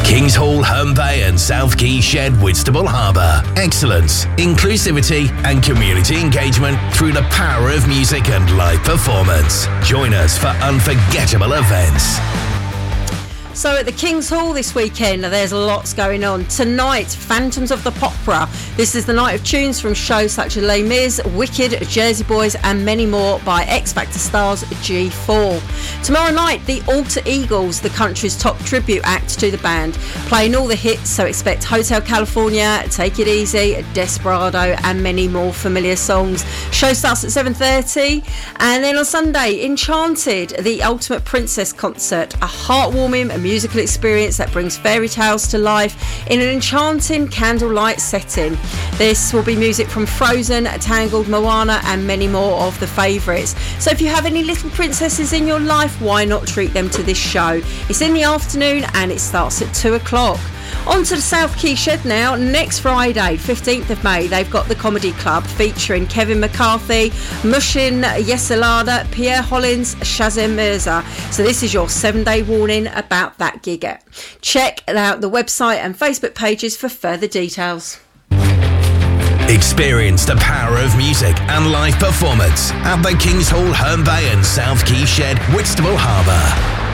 Kings Hall, Herne Bay and South Quay Shed, Whitstable Harbour. Excellence, inclusivity and community engagement through the power of music and live performance. Join us for unforgettable events. So at the Kings Hall this weekend, there's lots going on. Tonight, Phantoms of the Popera. This is the night of tunes from shows such as Les Mis, Wicked, Jersey Boys and many more by X Factor stars G4. Tomorrow night, the Alter Eagles, the country's top tribute act to the band, playing all the hits, so expect Hotel California, Take It Easy, Desperado and many more familiar songs. Show starts at 7:30, and then on Sunday, Enchanted, the Ultimate Princess concert, a heartwarming musical experience that brings fairy tales to life in an enchanting candlelight setting. This will be music from Frozen, Tangled, Moana and many more of the favourites. So if you have any little princesses in your life, why not treat them to this show? It's in the afternoon and it starts at 2 o'clock. On to the South Quay Shed now. Next Friday, 15th of May, they've got the Comedy Club featuring Kevin McCarthy, Mushin Yeselada, Pierre Hollins, Shazem Mirza. So this is your 7-day warning about that gig. Check out the website and Facebook pages for further details. Experience the power of music and live performance at the Kings Hall, Herne Bay and South Quay Shed, Whitstable Harbour.